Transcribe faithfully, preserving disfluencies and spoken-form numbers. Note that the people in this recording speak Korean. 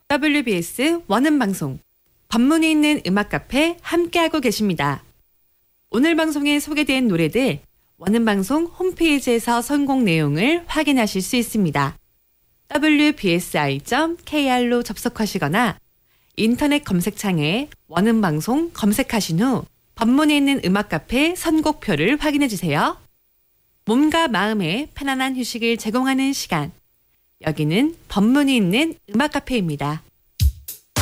더블유비에스 원음방송 법문이 있는 음악카페 함께하고 계십니다. 오늘 방송에 소개된 노래들 원음방송 홈페이지에서 선곡 내용을 확인하실 수 있습니다. 더블유비에스아이 점 케이알로 접속하시거나 인터넷 검색창에 원음방송 검색하신 후 법문이 있는 음악카페 선곡표를 확인해주세요. 몸과 마음의 편안한 휴식을 제공하는 시간. 여기는 법문이 있는 음악카페입니다.